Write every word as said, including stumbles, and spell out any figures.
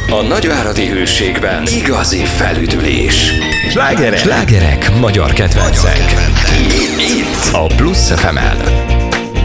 A nagyváradi Hőségben igazi felüdülés. Slágerek, slágerek magyar kedvencek. Itt A Plusz ef em-en.